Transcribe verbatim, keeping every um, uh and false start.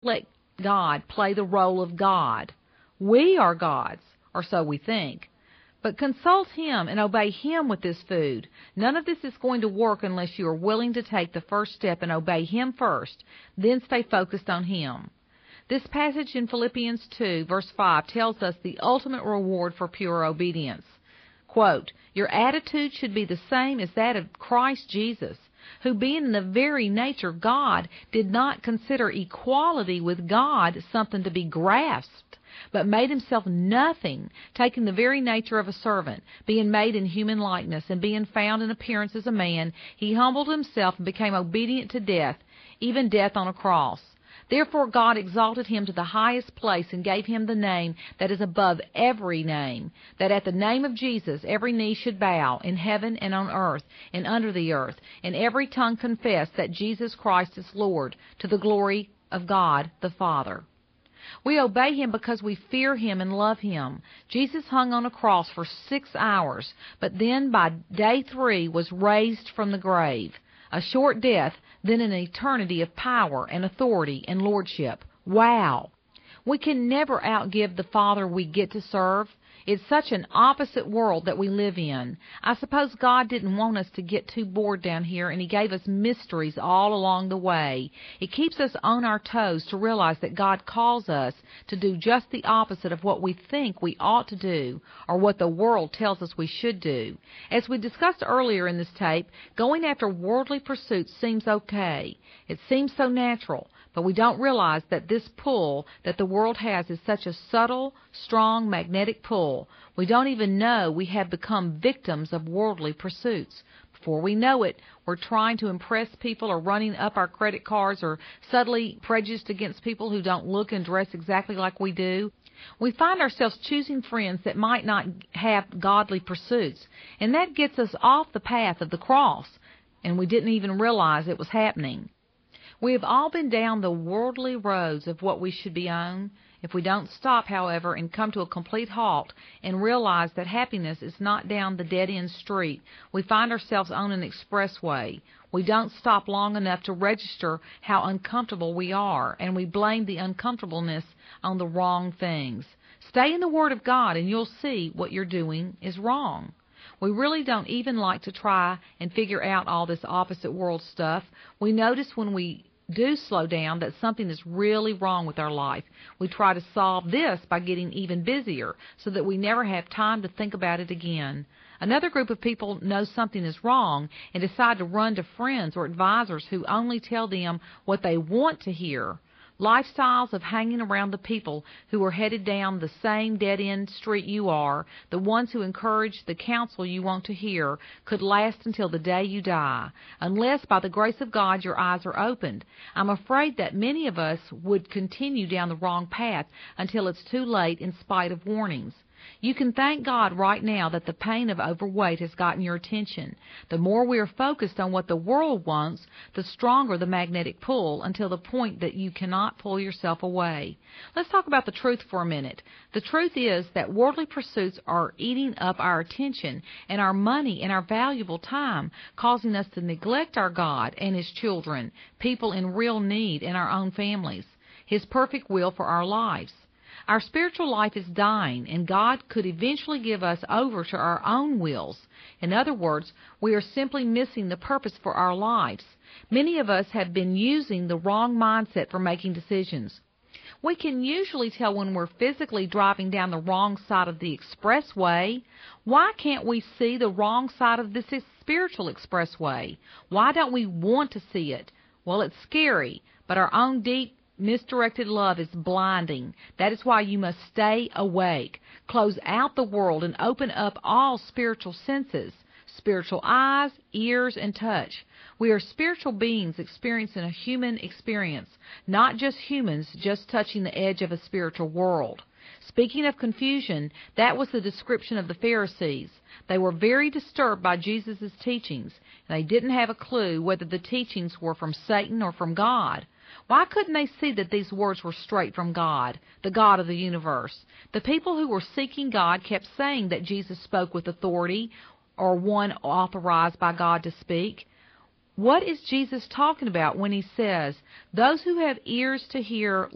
let God play the role of God. We are gods, or so we think. But consult Him and obey Him with this food. None of this is going to work unless you are willing to take the first step and obey Him first, then stay focused on Him. This passage in Philippians two, verse five, tells us the ultimate reward for pure obedience. Quote, "Your attitude should be the same as that of Christ Jesus, who being in the very nature God, did not consider equality with God something to be grasped, but made Himself nothing, taking the very nature of a servant, being made in human likeness, and being found in appearance as a man, He humbled Himself and became obedient to death, even death on a cross. Therefore God exalted Him to the highest place and gave Him the name that is above every name, that at the name of Jesus every knee should bow, in heaven and on earth and under the earth, and every tongue confess that Jesus Christ is Lord, to the glory of God the Father." We obey Him because we fear Him and love Him. Jesus hung on a cross for six hours, but then by day three was raised from the grave. A short death, then an eternity of power and authority and lordship. Wow! We can never outgive the Father we get to serve. It's such an opposite world that we live in. I suppose God didn't want us to get too bored down here, and He gave us mysteries all along the way. It keeps us on our toes to realize that God calls us to do just the opposite of what we think we ought to do, or what the world tells us we should do. As we discussed earlier in this tape, going after worldly pursuits seems okay. It seems so natural. But we don't realize that this pull that the world has is such a subtle, strong, magnetic pull. We don't even know we have become victims of worldly pursuits. Before we know it, we're trying to impress people or running up our credit cards or subtly prejudiced against people who don't look and dress exactly like we do. We find ourselves choosing friends that might not have godly pursuits, and that gets us off the path of the cross, and we didn't even realize it was happening. We have all been down the worldly roads of what we should be on. If we don't stop, however, and come to a complete halt and realize that happiness is not down the dead-end street, we find ourselves on an expressway. We don't stop long enough to register how uncomfortable we are, and we blame the uncomfortableness on the wrong things. Stay in the Word of God, and you'll see what you're doing is wrong. We really don't even like to try and figure out all this opposite world stuff. We notice when we do slow down that something is really wrong with our life. We try to solve this by getting even busier so that we never have time to think about it again. Another group of people know something is wrong and decide to run to friends or advisors who only tell them what they want to hear. Lifestyles of hanging around the people who are headed down the same dead-end street you are, the ones who encourage the counsel you want to hear, could last until the day you die, unless by the grace of God your eyes are opened. I'm afraid that many of us would continue down the wrong path until it's too late in spite of warnings. You can thank God right now that the pain of overweight has gotten your attention. The more we are focused on what the world wants, the stronger the magnetic pull, until the point that you cannot pull yourself away. Let's talk about the truth for a minute. The truth is that worldly pursuits are eating up our attention and our money and our valuable time, causing us to neglect our God and His children, people in real need, and our own families, His perfect will for our lives. Our spiritual life is dying, and God could eventually give us over to our own wills. In other words, we are simply missing the purpose for our lives. Many of us have been using the wrong mindset for making decisions. We can usually tell when we're physically driving down the wrong side of the expressway. Why can't we see the wrong side of this spiritual expressway? Why don't we want to see it? Well, it's scary, but our own deep misdirected love is blinding. That is why you must stay awake. Close out the world and open up all spiritual senses, spiritual eyes, ears, and touch. We are spiritual beings experiencing a human experience, not just humans just touching the edge of a spiritual world. Speaking of confusion, that was the description of the Pharisees. They were very disturbed by Jesus' teachings, and they didn't have a clue whether the teachings were from Satan or from God. Why couldn't they see that these words were straight from God, the God of the universe? The people who were seeking God kept saying that Jesus spoke with authority or one authorized by God to speak. What is Jesus talking about when He says, "Those who have ears to hear,